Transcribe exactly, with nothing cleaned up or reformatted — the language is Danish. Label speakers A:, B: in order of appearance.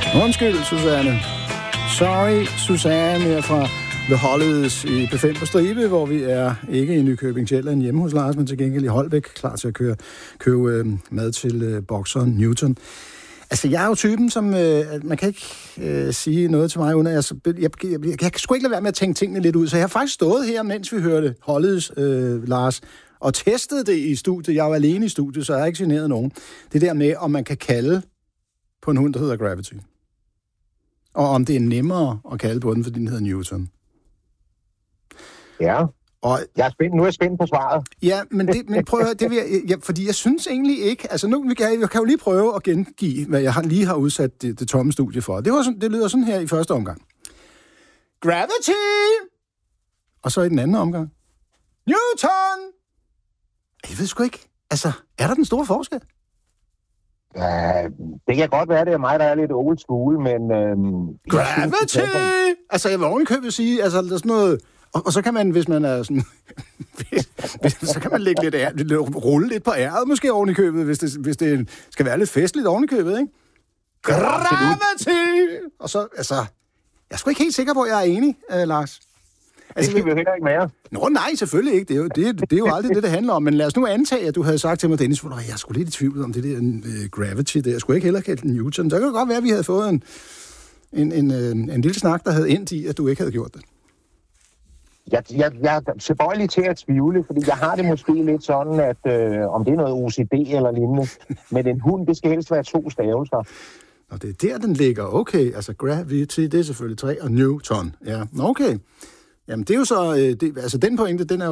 A: Undskyld, Susanne. Sorry, Susanne her fra The Hollies i P fem på Stribe, hvor vi er ikke i Nykøbing Sjælland hjemme hos Lars, men til gengæld i Holbæk, klar til at køre, købe øh, mad til øh, bokseren Newton. Altså, jeg er jo typen, som... Øh, man kan ikke øh, sige noget til mig, uden at jeg, jeg, jeg, jeg, jeg kan sgu ikke lade være med at tænke tingene lidt ud. Så jeg har faktisk stået her, mens vi hørte Hollies, øh, Lars, og testet det i studiet. Jeg var alene i studiet, så jeg har ikke generet nogen. Det der med, om man kan kalde på en hund, der hedder Gravity. Og om det er nemmere at kalde på den, fordi den hedder Newton.
B: Ja, og jeg er spændt. Nu er jeg spændt på svaret.
A: Ja, men, det, men prøv at høre, det vil jeg, ja, fordi jeg synes egentlig ikke, altså nu kan jeg, jeg kan jo lige prøve at gengive, hvad jeg lige har udsat det, det tomme studie for. Det, var sådan, det lyder sådan her i første omgang. Gravity! Og så i den anden omgang. Newton! Jeg ved sgu ikke, altså, er der den store forskel?
B: Ja, det kan godt være, det er mig, der er lidt old school, men... Øhm,
A: Gravity! Synes, altså, jeg vil ovenikøbet sige, altså, der er sådan noget... Og, og så kan man, hvis man er sådan... så kan man lægge lidt, ær, lidt rulle lidt på æret, måske ovenikøbet, hvis det, hvis det skal være lidt festligt ovenikøbet, ikke? Gravity! Og så, altså... Jeg er sgu ikke helt sikker på, at jeg er enig, uh, Lars.
B: Altså, det skal vi jo heller ikke mere.
A: Nå, nej, selvfølgelig ikke. Det er jo, det, det er jo aldrig det, det handler om. Men lad os nu antage, at du havde sagt til mig, Dennis, hvor jeg skulle lidt i tvivl om det der uh, Gravity der. Jeg skulle ikke heller kalde den Newton. Så kan det godt være, at vi havde fået en, en, en, en, en lille snak, der havde endt i, at du ikke havde gjort det.
B: Jeg, jeg, jeg er tilbøjelig til at tvivle, fordi jeg har det måske lidt sådan, at øh, om det er noget O C D eller lignende, men en hund, det skal helst være to stavelser.
A: Og det er der, den ligger. Okay, altså Gravity, det er selvfølgelig tre, og Newton. Ja, okay. Jamen, det er jo så... Øh, det, altså, den pointe, den er